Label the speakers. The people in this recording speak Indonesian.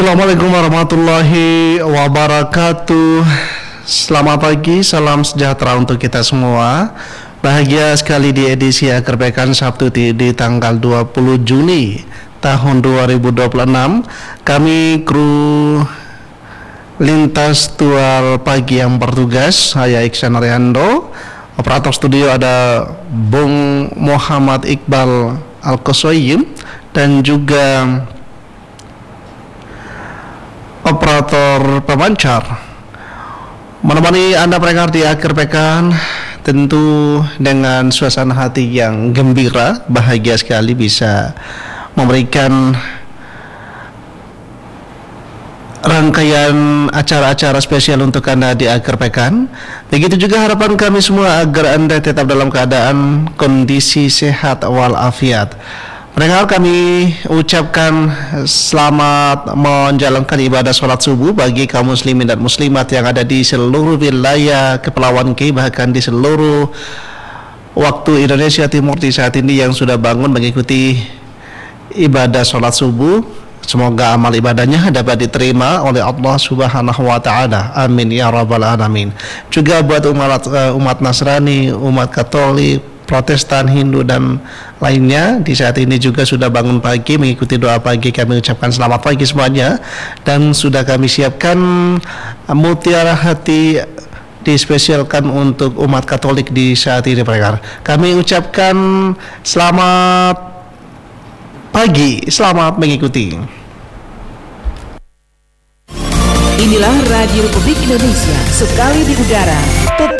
Speaker 1: Assalamualaikum warahmatullahi wabarakatuh. Selamat pagi, salam sejahtera untuk kita semua. Bahagia sekali di edisi Akhir Pekan Sabtu di tanggal 20 Juni tahun 2026. Kami kru Lintas Tual Pagi yang bertugas, saya Iksan Ariando. Operator studio ada Bung Muhammad Iqbal Al-Qasoyim dan juga operator pemancar. Menemani Anda pendengar di akhir pekan, tentu dengan suasana hati yang gembira, bahagia sekali bisa memberikan rangkaian acara-acara spesial untuk Anda di akhir pekan. Begitu juga harapan kami semua agar Anda tetap dalam keadaan kondisi sehat walafiat. Pendengar, kami ucapkan selamat menjalankan ibadah sholat subuh bagi kaum muslimin dan muslimat yang ada di seluruh wilayah Kepulauan K, bahkan di seluruh waktu Indonesia Timur di saat ini yang sudah bangun mengikuti ibadah sholat subuh. Semoga amal ibadahnya dapat diterima oleh Allah Subhanahu wa Ta'ala. Amin ya Rabbal Alamin. Juga buat umat Nasrani, umat Katolik, Protestan, Hindu dan lainnya di saat ini juga sudah bangun pagi mengikuti doa pagi. Kami ucapkan selamat pagi semuanya, dan sudah kami siapkan mutiara hati dispesialkan untuk umat Katolik di saat ini pendengar. Kami ucapkan selamat pagi, selamat mengikuti.
Speaker 2: Inilah Radio Republik Indonesia, sekali di udara tetap